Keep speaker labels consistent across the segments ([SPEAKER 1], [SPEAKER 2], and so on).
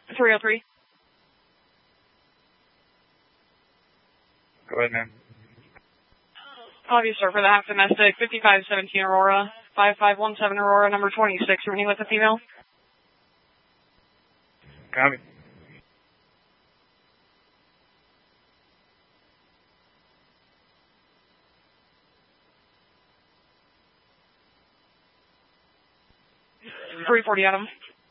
[SPEAKER 1] 303.
[SPEAKER 2] Go ahead, ma'am.
[SPEAKER 1] Copy, sir, for the half domestic, 5517 Aurora, 5517 Aurora, number 26, running with a female.
[SPEAKER 2] Copy.
[SPEAKER 1] $340 Adam.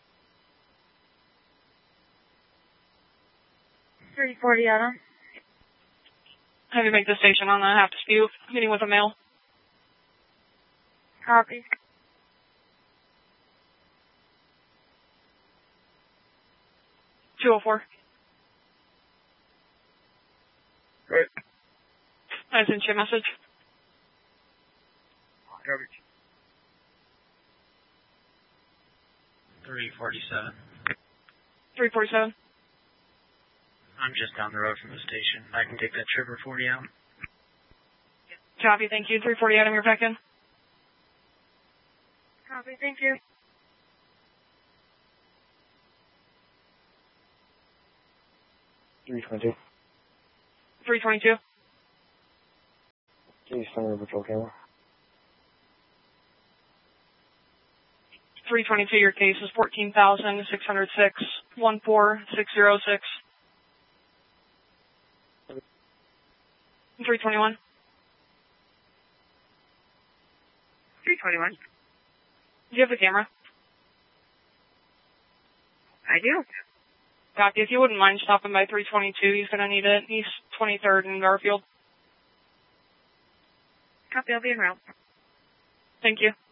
[SPEAKER 3] $340 Adam.
[SPEAKER 1] Have you make the station on the half dispute, meeting with a male.
[SPEAKER 3] Copy.
[SPEAKER 1] $204.
[SPEAKER 2] Good.
[SPEAKER 1] I sent you a message.
[SPEAKER 2] Coverage.
[SPEAKER 4] 347.
[SPEAKER 1] 347.
[SPEAKER 4] I'm just down the road from the station. I can take that Trooper 40 out.
[SPEAKER 1] Copy, thank you. 340 Adam, you're back in.
[SPEAKER 3] Copy, thank you.
[SPEAKER 2] $322.
[SPEAKER 1] 322.
[SPEAKER 2] Can you send a patrol camera?
[SPEAKER 1] 322, your case is 14,606, 14606. 321.
[SPEAKER 3] 321.
[SPEAKER 1] Do you have the camera?
[SPEAKER 3] I do.
[SPEAKER 1] Copy. If you wouldn't mind stopping by 322, he's going to need it. East 23rd in Garfield.
[SPEAKER 3] Copy, I'll be en route.
[SPEAKER 1] Thank you.